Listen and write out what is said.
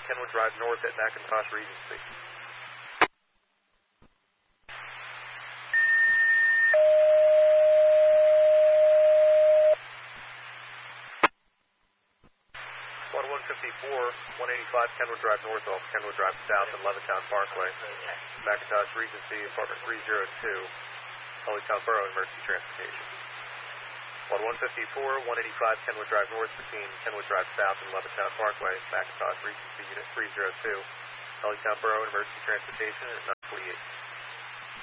Kenwood Drive North at McIntosh Regency. Squad 154, 185 Kenwood Drive North off Kenwood Drive South and Levittown Parkway. McIntosh Regency, apartment 302, Levittown Borough Emergency Transportation. Squad 154, 185 Kenwood Drive North between Kenwood Drive South and Levittown Parkway, McIntosh Regency, Unit 302, Levittown Borough Emergency Transportation at 948.